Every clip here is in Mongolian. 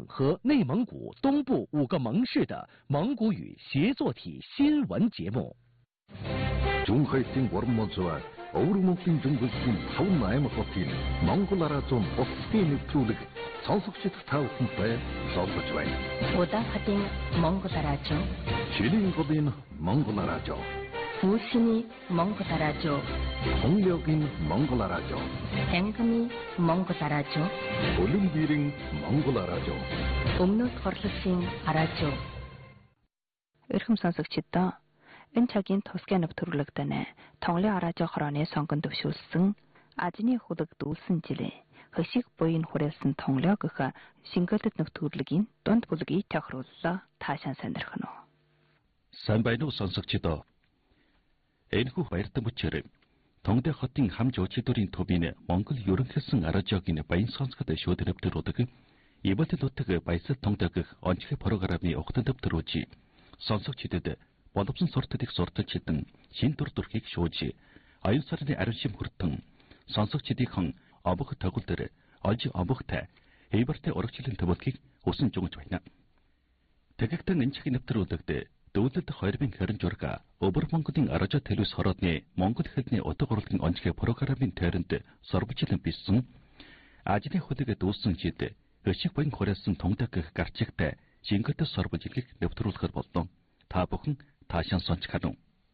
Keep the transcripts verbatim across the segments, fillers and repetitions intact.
和内蒙古东部五个盟市的蒙古语协作体新闻节目。 중하이팅 워름모즈와 어우르몽팅 중국인 타운 나이머 호텔 몽골라라존 버스틴 투르 선속시 타우스에 서브주와이 오다하팅 몽골라라조 지링거딘 몽골라라조 부신이 몽골라라조 홍력인 몽골라라조 뱅금이 몽골라라조 올림비링 몽골라라조 음노 토르신 아라조 Эрхэм сонсогчдоо энэ цагийн тусгай нэвтрүүлэгтэн Тонглын араажо хорооны сонгон төвшүүлсэн ажны хөлөг дүүлсэн жилээ хөшиг буйн хүрээлсэн Тонглоо гэх шингэлэд нэвтрүүлгийн дунд бүлгийг тохирууллаа таашаан сонирхно. Сайн байна уу сонсогчдоо. Энэхүү баяртай мөчөр Тонгды хотын хам жуулчдын төвийн Монгол ерөнхийлсөн араажогийн баян сонсгод шууд нэвтрүүлдэг Ибэлт нутаг баясал Тонгдогх онцгой программын ухтан нэвтрүүлж сонсогчдод боловсон сурталыг сурталж хитэн шин дур дүрхийг шууж аюун сарны ариун шим хүртэн сонсогчдын обох тогл дээр олж обохтай хейбартай урагшлын төвөлгийг усан жугж байна. Тэгэхдээ энэ чихийн нэвтрүүлэгт дүүлэлт хоёрын харин журга Өвөр Монголын аражо телевиз хороодны Монгол хэлний утга урлагийн онцгой программын тойронд сорбчлан биссэн ажны хөдөг дүүсэн жид өшиг баян хүрээсэн Тонгдогх гарчигтай шингэтэй сорбжилгийг нэвтрүүлэхэд болдоо. Та бүхэн таашаан сонсчихно.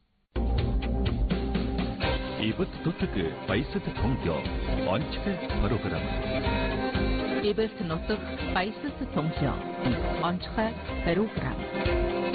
Ибэлт нутаг баясал Тонглоо онцгой программ. Ибэлт нутаг баясал Тонглоо онцгой программ.